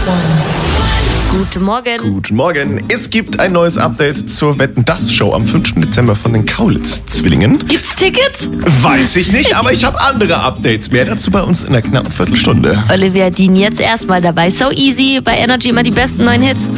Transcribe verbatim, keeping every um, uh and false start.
Guten Morgen. Guten Morgen. Es gibt ein neues Update zur Wetten-dass-Show am fünften Dezember von den Kaulitz-Zwillingen. Gibt's Tickets? Weiß ich nicht, aber ich habe andere Updates. Mehr dazu bei uns in der knappen Viertelstunde. Olivia Dean jetzt erstmal dabei. So easy, bei Energy immer die besten neuen Hits.